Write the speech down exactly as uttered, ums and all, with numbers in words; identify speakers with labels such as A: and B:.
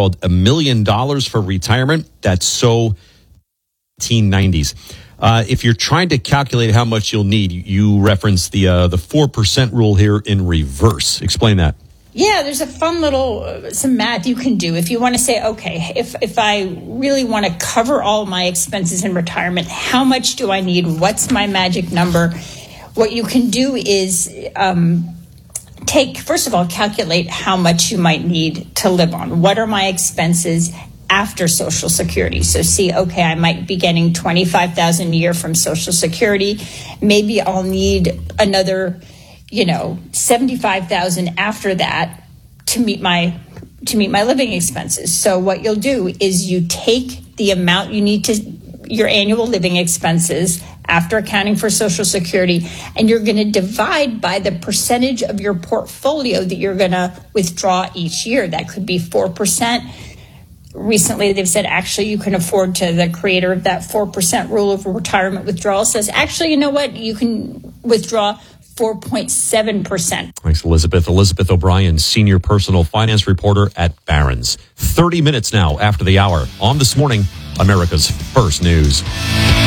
A: called A Million Dollars for Retirement. That's so nineteen nineties. Uh, if you're trying to calculate how much you'll need, you reference the uh, the four percent rule here in reverse. Explain that.
B: Yeah, there's a fun little, uh, some math you can do. If you want to say, okay, if, if I really want to cover all my expenses in retirement, how much do I need? What's my magic number? What you can do is um, take, first of all, calculate how much you might need to live on. What are my expenses after Social Security? So see, okay, I might be getting twenty-five thousand dollars a year from Social Security. Maybe I'll need another, you know, seventy-five thousand dollars after that to meet my to meet my living expenses. So what you'll do is you take the amount you need to your annual living expenses after accounting for Social Security, and you're going to divide by the percentage of your portfolio that you're going to withdraw each year. That could be four percent. Recently, they've said actually you can afford to, the creator of that four percent rule of retirement withdrawal says, actually, you know what, you can withdraw four point seven percent.
A: Thanks, Elizabeth. Elizabeth O'Brien, senior personal finance reporter at Barron's. thirty minutes now after the hour on This Morning, America's First News.